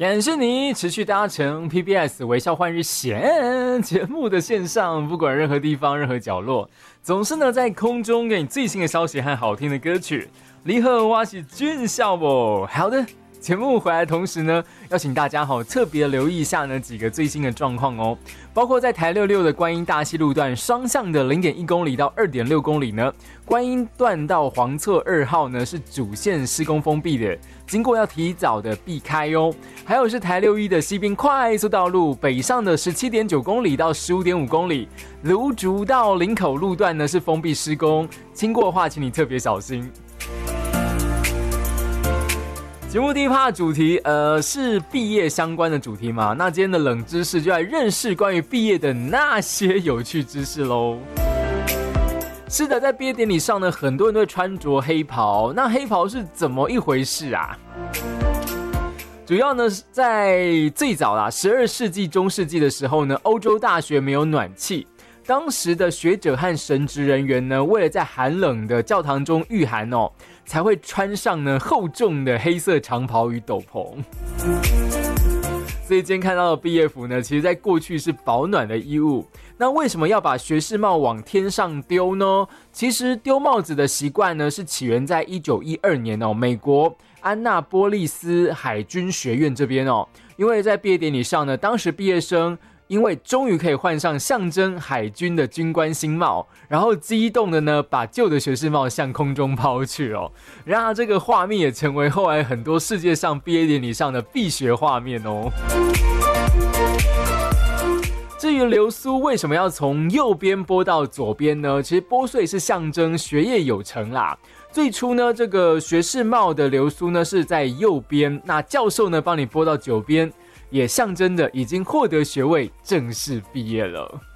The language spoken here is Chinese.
感谢你持续搭乘 PBS 微笑换日线节目的线上，不管任何地方任何角落，总是呢在空中给你最新的消息和好听的歌曲。你好，我是俊孝不？好的，节目回来的同时呢，要请大家特别留意一下呢几个最新的状况哦，包括在台66的观音大溪路段双向的 0.1 公里到 2.6 公里呢，观音段到黄厝2号呢是主线施工封闭的，经过要提早的避开哦。还有是台61的西滨快速道路北上的 17.9 公里到 15.5 公里，芦竹到林口路段呢是封闭施工，经过的话请你特别小心。节目第一趴的主题是毕业相关的主题嘛，那今天的冷知识就来认识关于毕业的那些有趣知识咯。是的，在毕业典礼上呢，很多人都会穿着黑袍，那黑袍是怎么一回事啊？主要呢，在最早啦，12世纪中世纪的时候呢，欧洲大学没有暖气，当时的学者和神职人员呢，为了在寒冷的教堂中御寒哦，才会穿上呢厚重的黑色长袍与斗篷。所以今天看到的毕业服呢，其实在过去是保暖的衣物。那为什么要把学士帽往天上丢呢？其实丢帽子的习惯呢，是起源在1912年哦，美国安纳波利斯海军学院这边哦，因为在毕业典礼上呢，当时毕业生因为终于可以换上象征海军的军官新帽，然后激动的呢把旧的学士帽向空中抛去哦，让这个画面也成为后来很多世界上毕业典礼上的必学画面哦。至于流苏为什么要从右边拨到左边呢？其实拨穗是象征学业有成啦。最初呢，这个学士帽的流苏呢是在右边，那教授呢帮你拨到左边，也象征着已经获得学位，正式毕业了。